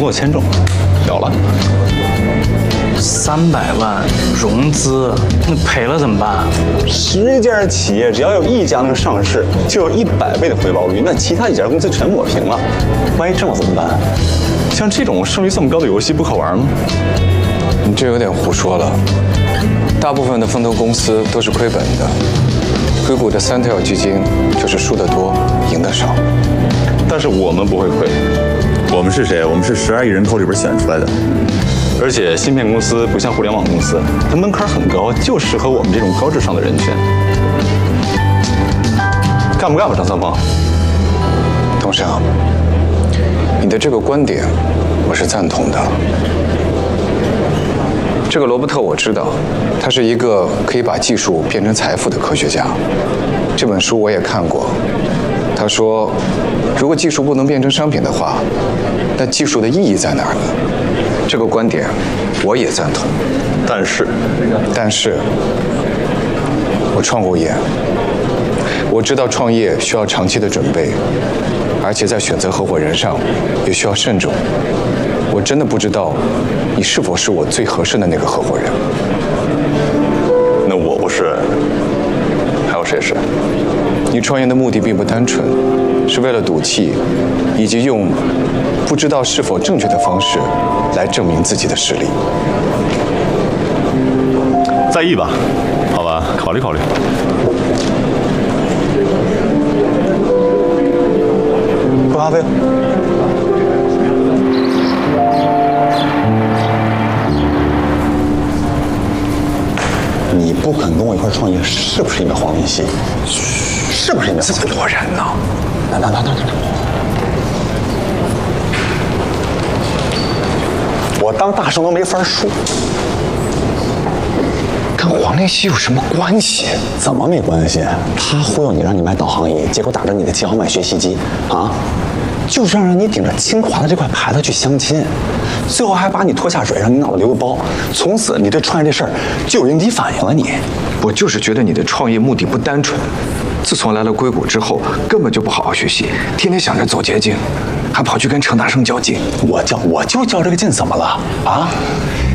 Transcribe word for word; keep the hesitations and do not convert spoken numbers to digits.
作签证，了了。 三百万融资，那赔了怎么办？ 十家企业只要有一家能上市，就有一百倍的回报率，那其他几家公司全抹平了。万一挣了怎么办？像这种胜率这么高的游戏不可玩吗？ 你这有点胡说了。大部分的风投公司都是亏本的，硅谷的三条基金就是输得多，赢得少。 但是我们不会亏。我们是谁？我们是十二亿人口里边选出来的。而且芯片公司不像互联网公司，它门槛很高，就适合我们这种高智商的人群。干不干吧，张三丰？ 董事长，你的这个观点我是赞同的。这个罗伯特我知道，他是一个可以把技术变成财富的科学家。这本书我也看过。他说，如果技术不能变成商品的话，那技术的意义在哪儿呢？这个观点我也赞同。 但是， 但是，我创过业，我知道创业需要长期的准备，而且在选择合伙人上也需要慎重。我真的不知道你是否是我最合适的那个合伙人。 那我不是，还有谁是？ 你创业的目的并不单纯，是为了赌气，以及用不知道是否正确的方式来证明自己的实力。 在意吧？好吧，考虑考虑。喝咖啡。你不肯跟我一块创业，是不是因为黄林熙？是不是因为？ 这么多人呢？ 那那那那那。我当大圣都没法说。 跟黄林熙有什么关系？ 怎么没关系？他忽悠你让你买导航仪，结果打着你的旗号买学习机啊，就是要让你顶着清华的这块牌子去相亲，最后还把你拖下水，让你脑子留个包。从此你对创业这事儿就有应激反应了。你， 我就是觉得你的创业目的不单纯。自从来了硅谷之后，根本就不好好学习，天天想着走捷径，还跑去跟程大生较劲。 我较我就较这个劲，怎么了啊？